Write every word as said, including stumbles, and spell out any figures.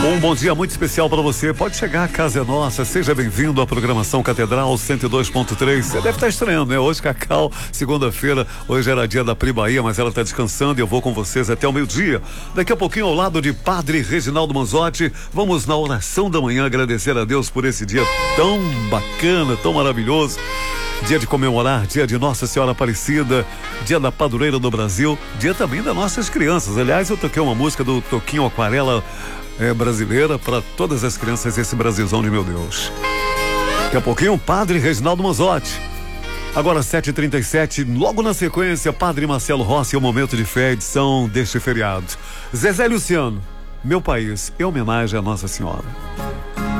Um bom dia muito especial para você. Pode chegar, a casa é nossa. Seja bem-vindo à programação Catedral cento e dois ponto três. Você deve estar estranhando, né? Hoje, Cacau, segunda-feira. Hoje era dia da Pri Bahia, mas ela está descansando e eu vou com vocês até o meio-dia. Daqui a pouquinho, ao lado de Padre Reginaldo Manzotti, vamos na oração da manhã agradecer a Deus por esse dia tão bacana, tão maravilhoso. Dia de comemorar, dia de Nossa Senhora Aparecida, dia da Padroeira do Brasil, dia também das nossas crianças. Aliás, eu toquei uma música do Toquinho Aquarela é, brasileira para todas as crianças desse Brasilzão de meu Deus. Daqui a pouquinho, Padre Reginaldo Manzotti. Agora sete e trinta e sete, logo na sequência, Padre Marcelo Rossi, o Momento de Fé, edição deste feriado. Zezé Luciano, Meu País, em homenagem a Nossa Senhora.